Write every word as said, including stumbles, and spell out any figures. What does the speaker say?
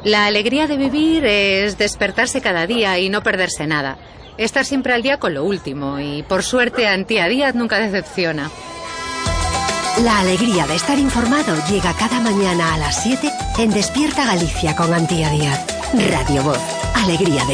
La alegría de vivir es despertarse cada día y no perderse nada. Estar siempre al día con lo último y, por suerte, Antía Díaz nunca decepciona. La alegría de estar informado llega cada mañana a las siete en Despierta Galicia con Antía Díaz. Radio Voz. Alegría de